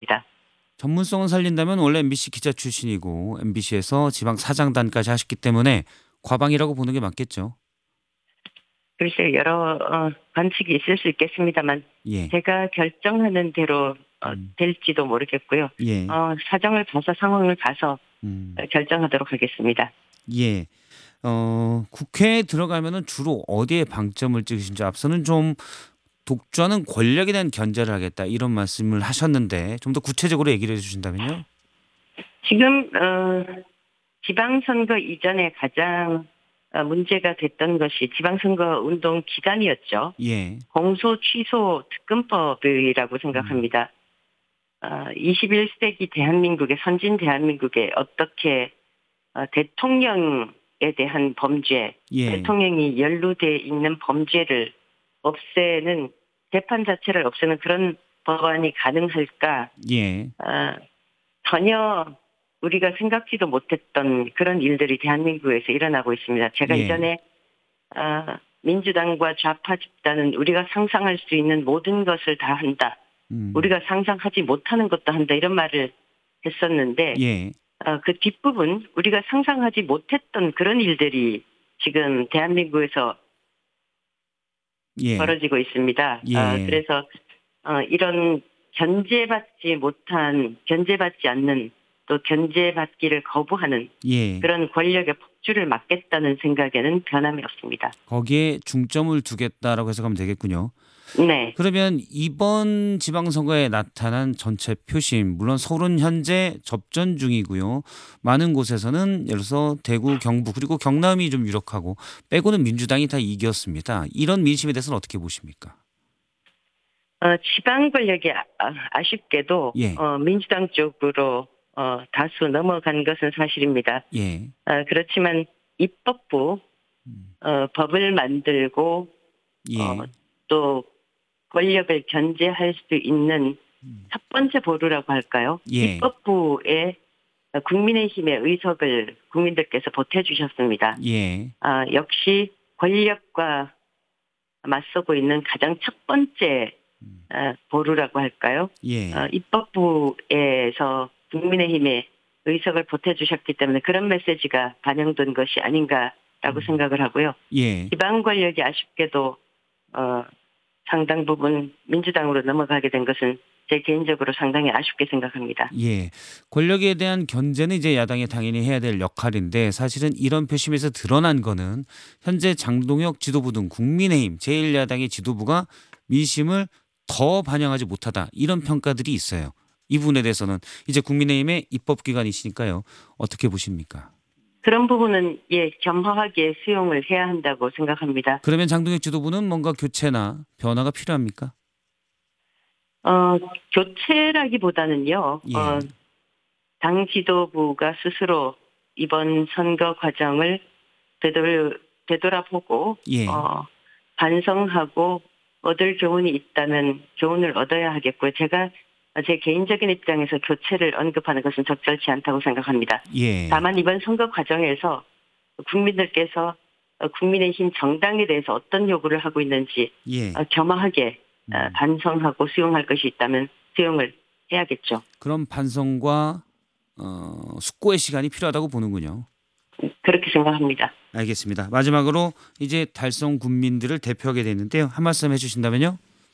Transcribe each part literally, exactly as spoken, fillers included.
생각합니다. 전문성은 살린다면 원래 엠비씨 기자 출신이고 엠비씨에서 지방 사장단까지 하셨기 때문에 과방이라고 보는 게 맞겠죠. 글쎄요, 여러 어, 관측이 있을 수 있겠습니다만 예. 제가 결정하는 대로 어, 음. 될지도 모르겠고요. 예. 어, 사정을 봐서 상황을 봐서 음. 어, 결정하도록 하겠습니다. 예. 어, 국회에 들어가면은 주로 어디에 방점을 찍으신지 앞서는 좀 독주하는 권력에 대한 견제를 하겠다 이런 말씀을 하셨는데 좀 더 구체적으로 얘기를 해주신다면요. 지금 어, 지방선거 이전에 가장 어, 문제가 됐던 것이 지방선거 운동 기간이었죠. 예. 공소 취소 특검법이라고 음. 생각합니다. 어, 이십일 세기 대한민국의 선진 대한민국에 어떻게 어, 대통령에 대한 범죄, 예. 대통령이 연루돼 있는 범죄를 없애는 재판 자체를 없애는 그런 법안이 가능할까? 예. 어, 전혀 우리가 생각지도 못했던 그런 일들이 대한민국에서 일어나고 있습니다. 제가 예. 이전에 어, 민주당과 좌파 집단은 우리가 상상할 수 있는 모든 것을 다 한다. 음. 우리가 상상하지 못하는 것도 한다. 이런 말을 했었는데 예. 어, 그 뒷부분 우리가 상상하지 못했던 그런 일들이 지금 대한민국에서 예. 벌어지고 있습니다. 예. 어, 그래서 어, 이런 견제받지 못한, 견제받지 않는 또 견제받기를 거부하는 예. 그런 권력의 폭주를 막겠다는 생각에는 변함이 없습니다. 거기에 중점을 두겠다라고 해석하면 되겠군요. 네. 그러면 이번 지방선거에 나타난 전체 표심, 물론 서울은 현재 접전 중이고요. 많은 곳에서는 예를 들어서 대구, 경북 그리고 경남이 좀 유력하고 빼고는 민주당이 다 이겼습니다. 이런 민심에 대해서는 어떻게 보십니까? 어, 지방 권력이 아, 아쉽게도 예. 어, 민주당 쪽으로 어, 다수 넘어간 것은 사실입니다. 예. 어, 그렇지만 입법부 음. 어, 법을 만들고 예. 어, 또 권력을 견제할 수 있는 음. 첫 번째 보루라고 할까요? 예. 입법부에 국민의힘의 의석을 국민들께서 보태주셨습니다. 예. 아, 역시 권력과 맞서고 있는 가장 첫 번째 음. 어, 보루라고 할까요? 예. 어, 입법부에서 국민의힘의 의석을 보태주셨기 때문에 그런 메시지가 반영된 것이 아닌가라고 음. 생각을 하고요. 예. 지방 권력이 아쉽게도 어, 상당 부분 민주당으로 넘어가게 된 것은 제 개인적으로 상당히 아쉽게 생각합니다. 예. 권력에 대한 견제는 이제 야당이 당연히 해야 될 역할인데 사실은 이런 표심에서 드러난 거는 현재 장동혁 지도부 등 국민의힘 제일 야당의 지도부가 민심을 더 반영하지 못하다 이런 평가들이 있어요. 이 부분에 대해서는 이제 국민의힘의 입법기관이시니까요. 어떻게 보십니까? 그런 부분은 예 겸허하게 수용을 해야 한다고 생각합니다. 그러면 장동혁 지도부는 뭔가 교체나 변화가 필요합니까? 어, 교체라기보다는요. 예. 어, 당 지도부가 스스로 이번 선거 과정을 되돌, 되돌아보고 예. 어, 반성하고 얻을 교훈이 있다면 교훈을 얻어야 하겠고요. 제가 제 개인적인 입장에서 교체를 언급하는 것은 적절치 않다고 생각합니다. 예. 다만 이번 선거 과정에서 국민들께서 국민의힘 정당에 대해서 어떤 요구를 하고 있는지 예. 겸허하게 음. 반성하고 수용할 것이 있다면 수용을 해야겠죠. 그런 반성과 어, 숙고의 시간이 필요하다고 보는군요. 그렇게 생각합니다. 알겠습니다. 마지막으로 이제 달성 군민들을 대표하게 되는데요. 한 말씀 해주신다면요.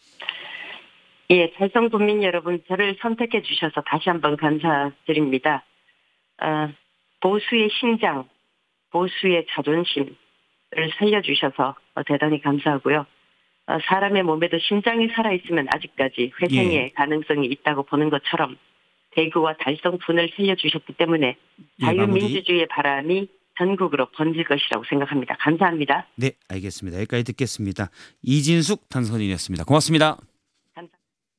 예, 달성 국민 여러분, 저를 선택해 주셔서 다시 한번 감사드립니다. 어, 보수의 신장, 보수의 자존심을 살려주셔서 대단히 감사하고요. 어, 사람의 몸에도 심장이 살아있으면 아직까지 회생의 예. 가능성이 있다고 보는 것처럼 대구와 달성군을 살려주셨기 때문에 예, 자유민주주의의 바람이 전국으로 번질 것이라고 생각합니다. 감사합니다. 네, 알겠습니다. 여기까지 듣겠습니다. 이진숙 당선인이었습니다. 고맙습니다.